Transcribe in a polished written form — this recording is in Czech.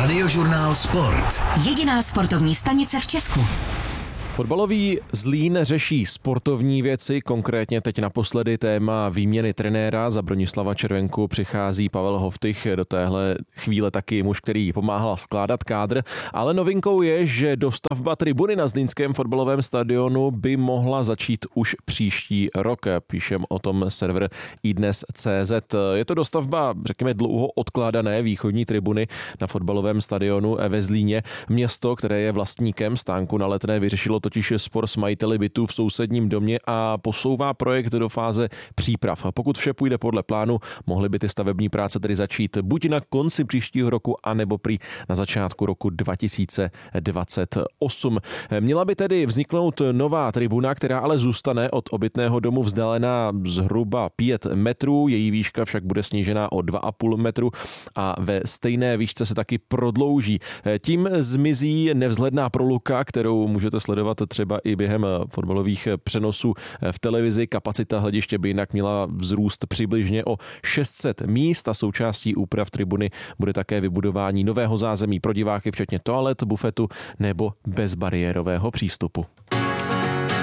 Radiožurnál Sport. Jediná sportovní stanice v Česku. Fotbalový Zlín řeší sportovní věci, konkrétně teď naposledy téma výměny trenéra. Za Bronislava Červenku přichází Pavel Hoftych, do téhle chvíle taky muž, který pomáhal skládat kádr. Ale novinkou je, že dostavba tribuny na zlínském fotbalovém stadionu by mohla začít už příští rok. Píšem o tom server iDnes.cz. Je to dostavba, řekněme, dlouho odkládané východní tribuny na fotbalovém stadionu ve Zlíně. Město, které je vlastníkem stánku na Letné, vyřešilo totiž spor s majiteli bytů v sousedním domě a posouvá projekt do fáze příprav. Pokud vše půjde podle plánu, mohly by ty stavební práce tedy začít buď na konci příštího roku, anebo prý na začátku roku 2028. Měla by tedy vzniknout nová tribuna, která ale zůstane od obytného domu vzdálená zhruba 5 metrů, její výška však bude snížená o 2,5 metru a ve stejné výšce se taky prodlouží. Tím zmizí nevzhledná proluka, kterou můžete sledovat třeba i během fotbalových přenosů v televizi. Kapacita hlediště by jinak měla vzrůst přibližně o 600 míst a součástí úprav tribuny bude také vybudování nového zázemí pro diváky, včetně toalet, bufetu nebo bezbariérového přístupu.